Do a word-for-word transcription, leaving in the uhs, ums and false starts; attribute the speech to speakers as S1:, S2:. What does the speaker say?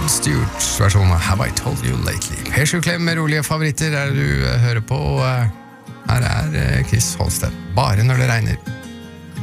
S1: Rod Stewart versjon av Have I Told You Lately. Per Sjuklem med rolige favoritter er det du hører på. Her er Chris Holsten. Bare når det regner.